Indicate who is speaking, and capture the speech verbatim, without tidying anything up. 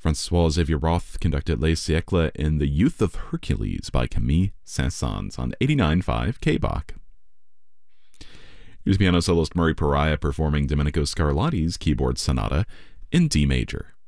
Speaker 1: Francois Xavier Roth conducted Les Siècles in The Youth of Hercules by Camille Saint-Saëns on eighty-nine point five K-Bach. Here's piano soloist Murray Pariah performing Domenico Scarlatti's keyboard sonata in D major.